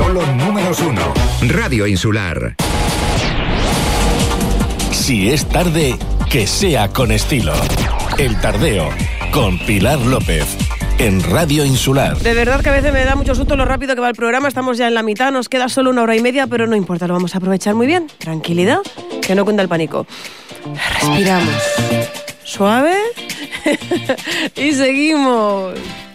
Polo números 1. Radio Insular. Si es tarde, que sea con estilo. El Tardeo, con Pilar López, en Radio Insular. De verdad que a veces me da mucho susto lo rápido que va el programa. Estamos ya en la mitad, nos queda solo 1 hora y media, pero no importa, lo vamos a aprovechar muy bien. Tranquilidad, que no cunda el pánico. Respiramos. Suave. Y seguimos.